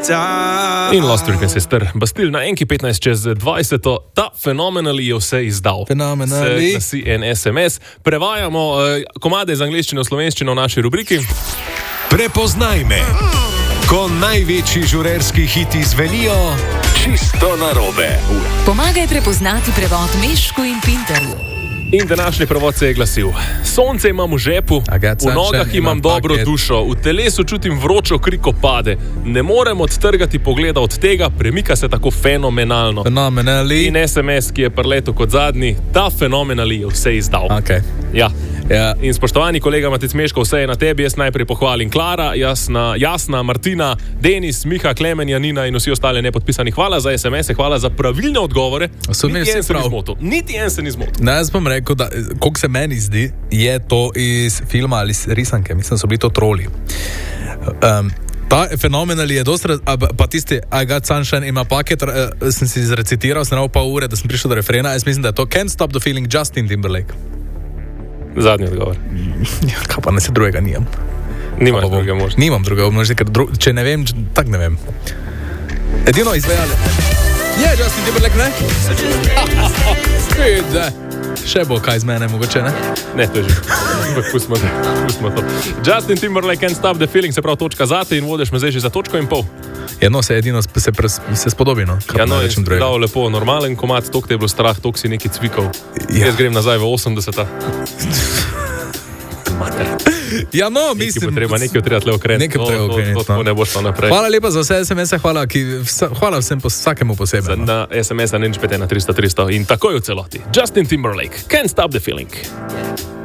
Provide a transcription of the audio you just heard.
In Lost Weekend Sister, Bastille na enki 15 čez 20, ta Phenomenally je vse izdal. Phenomenally. Se glasi en SMS. Prevajamo komade iz angleščine v slovenščino v naši rubriki. Prepoznaj me. Ko največji žurerski hiti zvenijo čisto narobe. Pomagaj prepoznati prevod Mešku in Pinterju. In današnji prevod se je glasil: sonce imam v žepu, v nogah imam dobro dušo, v telesu čutim vročo kri, ko pade. Ne morem odtrgati pogleda od tega, premika se tako fenomenalno. Phenomenally. In SMS, ki je preletel kot zadnji, ta Phenomenally je vse izdal. Okay. Ja. Ja. In spoštovani kolega Matic Meško, vse je na tebi. Jaz najprej pohvalim Klara, Jasna, Martina, Denis, Miha, Klemen, Janina in vsi ostali nepodpisani. Hvala za SMS-e, hvala za pravilne odgovore. Niti en se ni zmotil. Jaz bom rekel, da koliko se meni zdi, je to iz filma ali iz risanke. Mislim, so bili to troli. Ta Phenomenally je dosti, pa tisti I got sunshine in my pocket, sem si zrecitiral, sem pol ure, da sem prišel do refrena. Jaz mislim, da je to Can't Stop the Feeling, Justin Timberlake. Zadnji odgovor. Ja, kaj pa ne se drugega nimam. Nimaš druge možnosti. Nimam drugega možnosti, ker če ne vem, tak ne vem. Edino izvajale. Je Justin Timberlake, ne? Vidi, še bo kaj z mene, mogoče, ne? Ne, to je že. Pustimo to. Justin Timberlake, Can't Stop the Feeling, se pravi točka zate in vodiš me zdaj že za točko in pol. Ja, no, se edino se spodobi, no. Ja, no, je dal lepo, normalen komad, tok te je bilo strah, tok si neki cvikov. Ja. Jaz grem nazaj v 80-ta. Ja, no, mislim. Nekaj treba tle okrenuti. Nekaj treba okrenuti, no. Ne boš to naprej. Hvala lepa za vse SMS-e, hvala vsakemu posebej. Na SMS-a nič 5 na 300 in takoj v celoti. Justin Timberlake, Can't Stop the Feeling.